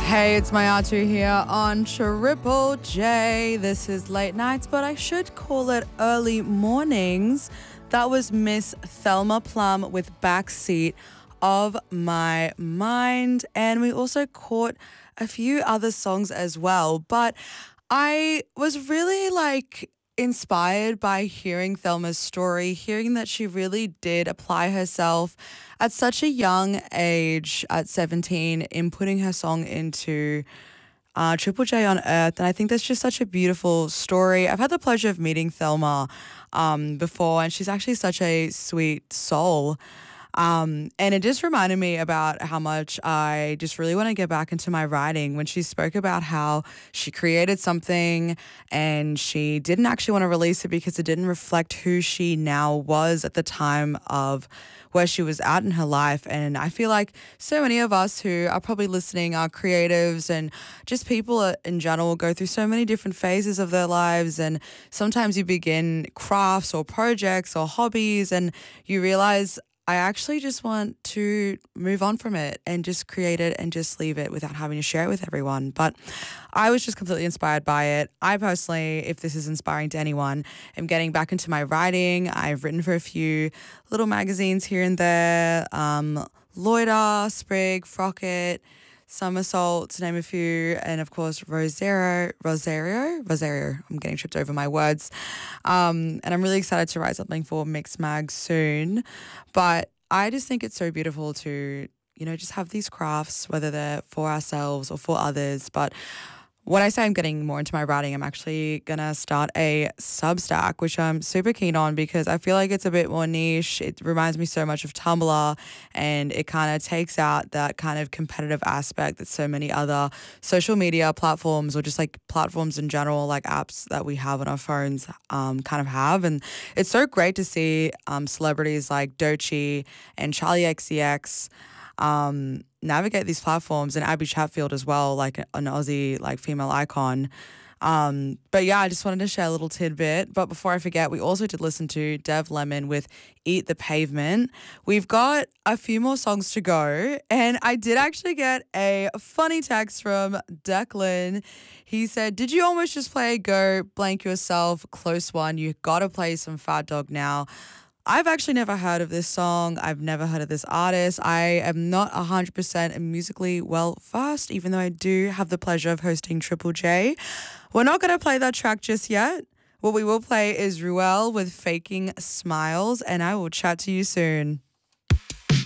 Hey, it's Mayatu here on Triple J. This is late nights, but I should call it early mornings. That was Miss Thelma Plum with Backseat of My Mind. And we also caught a few other songs as well. But I was really inspired by hearing Thelma's story, hearing that she really did apply herself at such a young age, at 17, in putting her song into Triple J on Earth. And I think that's just such a beautiful story. I've had the pleasure of meeting Thelma before, and she's actually such a sweet soul. And it just reminded me about how much I just really want to get back into my writing when she spoke about how she created something and she didn't actually want to release it because it didn't reflect who she now was at the time of where she was at in her life. And I feel like so many of us who are probably listening are creatives and just people in general go through so many different phases of their lives. And sometimes you begin crafts or projects or hobbies and you realize I actually just want to move on from it and just create it and just leave it without having to share it with everyone. But I was just completely inspired by it. I personally, if this is inspiring to anyone, am getting back into my writing. I've written for a few little magazines here and there, Loiter, Sprig, Frocket, Somersault, to name a few, and of course Rosario. I'm getting tripped over my words. And I'm really excited to write something for Mix Mag soon. But I just think it's so beautiful to, just have these crafts, whether they're for ourselves or for others. But when I say I'm getting more into my writing, I'm actually going to start a Substack, which I'm super keen on because I feel like it's a bit more niche. It reminds me so much of Tumblr, and it kind of takes out that kind of competitive aspect that so many other social media platforms or just like platforms in general, like apps that we have on our phones kind of have. And it's so great to see celebrities like Doechii and Charlie XCX navigate these platforms, and Abby Chatfield as well, like an Aussie female icon. But yeah, I just wanted to share a little tidbit. But before I forget, we also did listen to Dev Lemon with Eat the Pavement. We've got a few more songs to go, and I did actually get a funny text from Declan. He said, "Did you almost just play Go Blank Yourself? Close one. You gotta play some Fat Dog now." I've actually never heard of this song. I've never heard of this artist. I am not 100% musically well versed, even though I do have the pleasure of hosting Triple J. We're not going to play that track just yet. What we will play is Ruel with Faking Smiles, and I will chat to you soon.